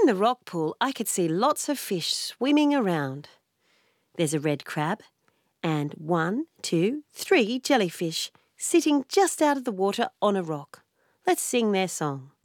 the rock pool, I could see lots of fish swimming around. There's a red crab and 1, 2, 3 jellyfish sitting just out of the water on a rock. Let's sing their song.